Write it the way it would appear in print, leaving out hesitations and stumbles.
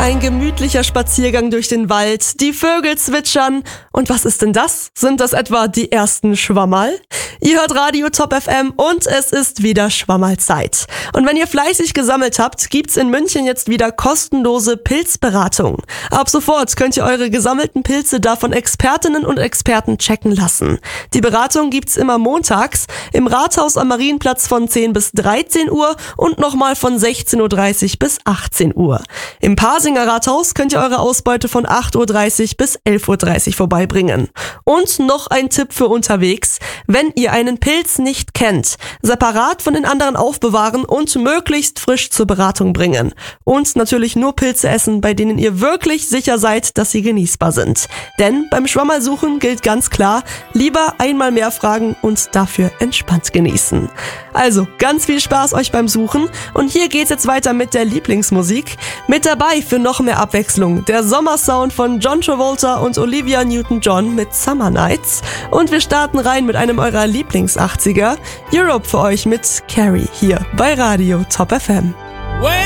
Ein gemütlicher Spaziergang durch den Wald, die Vögel zwitschern. Und was ist denn das? Sind das etwa die ersten Schwammerl? Ihr hört Radio Top FM und es ist wieder Schwammerlzeit. Und wenn ihr fleißig gesammelt habt, gibt's in München jetzt wieder kostenlose Pilzberatung. Ab sofort könnt ihr eure gesammelten Pilze da von Expertinnen und Experten checken lassen. Die Beratung gibt's immer montags im Rathaus am Marienplatz von 10 bis 13 Uhr und nochmal von 16.30 Uhr bis 18 Uhr. Im Pasinger Rathaus könnt ihr eure Ausbeute von 8.30 Uhr bis 11.30 Uhr vorbeibringen. Und noch ein Tipp für unterwegs: Wenn ihr einen Pilz nicht kennt, separat von den anderen aufbewahren und möglichst frisch zur Beratung bringen. Und natürlich nur Pilze essen, bei denen ihr wirklich sicher seid, dass sie genießbar sind. Denn beim Schwammerlsuchen gilt ganz klar: lieber einmal mehr fragen und dafür entspannt genießen. Also ganz viel Spaß euch beim Suchen und hier geht's jetzt weiter mit der Lieblingsmusik. Mit dabei für noch mehr Abwechslung der Sommersound von John Travolta und Olivia Newton-John mit Summer Nights. Und wir starten rein mit einem eurer Lieblings-80er, Europe für euch mit Carrie, hier bei Radio Top FM.